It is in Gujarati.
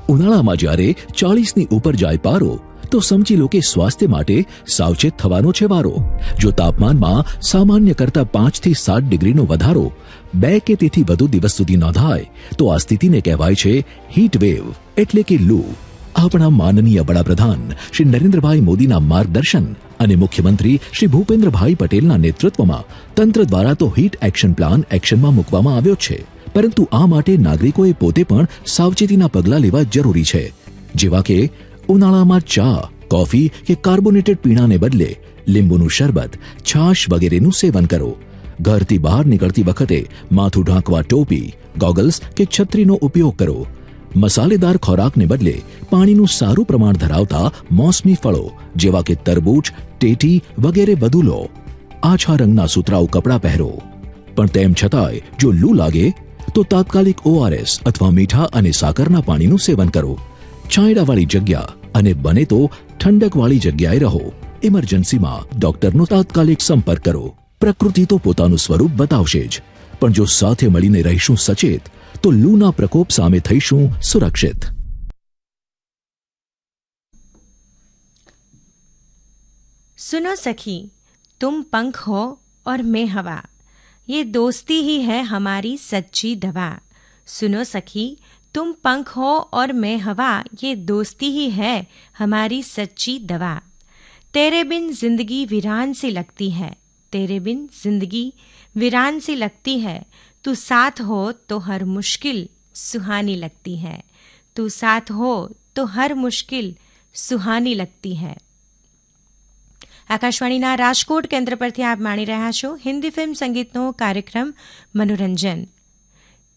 ઉનાળામાં જ્યારે 40ની ઉપર જાય પારો તો સમજી લો કે સ્વાસ્થ્ય માટે સાવચેત થવાનો છે વારો. જો તાપમાનમાં સામાન્ય કરતા 5 થી 7 ડિગ્રીનો વધારો 2 કે તેથી વધુ દિવસ સુધી નોંધાય તો આ સ્થિતિને કહેવાય છે હીટ વેવ એટલે કે લૂ. આપણા માનનીય વડાપ્રધાન શ્રી નરેન્દ્રભાઈ મોદીના માર્ગદર્શન અને મુખ્યમંત્રી શ્રી ભૂપેન્દ્રભાઈ પટેલના નેતૃત્વમાં તંત્ર દ્વારા તો હીટ એક્શન પ્લાન એક્શનમાં મૂકવામાં આવ્યો છે, પરંતુ આ માટે નાગરિકોએ પોતે પણ સાવચેતીના પગલાં લેવા જરૂરી છે, જેવા કે ઉનાળામાં ચા, કોફી કે કાર્બોનેટેડ પીણાને બદલે લીંબુનું શરબત, છાશ વગેરેનું સેવન કરો. ઘરથી બહાર નીકળતી વખતે માથું ઢાંકવા ટોપી, ગોગલ્સ કે છત્રીનો ઉપયોગ કરો. મસાલેદાર ખોરાકને બદલે પાણીનું સારું પ્રમાણ ધરાવતા મોસમી ફળો જેવા કે તરબૂચ, ટેટી વગેરે વધુ લો. આછા રંગના સુતરાઉ કપડાં પહેરો. પણ તેમ છતાંય જો લૂ લાગે તો તાત્કાલિક ORS અથવા મીઠા અને સાકરના પાણીનું સેવન કરો. છાંયડાવાળી જગ્યા અને બને તો ઠંડકવાળી જગ્યાએ રહો. ઇમરજન્સીમાં ડોક્ટરનો તાત્કાલિક સંપર્ક કરો. પ્રકૃતિ તો પોતાનું સ્વરૂપ બતાવશે જ, પણ જો સાથે મળીને રહીશું સચેત તો લૂના પ્રકોપ સામે થઈશું સુરક્ષિત. सुनो सखी, तुम पंख हो और मैं हवा, ये दोस्ती ही है हमारी सच्ची दवा. सुनो सखी, तुम पंख हो और मैं हवा, ये दोस्ती ही है हमारी सच्ची दवा. तेरे बिन जिंदगी वीरान सी लगती है, तेरे बिन जिंदगी वीरान सी लगती है. तू साथ हो तो हर मुश्किल सुहानी लगती है, तू साथ हो तो हर मुश्किल सुहानी लगती है. આકાશવાણીના રાજકોટ કેન્દ્ર પરથી આપ માણી રહ્યા છો હિન્દી ફિલ્મ સંગીતનો કાર્યક્રમ મનોરંજન.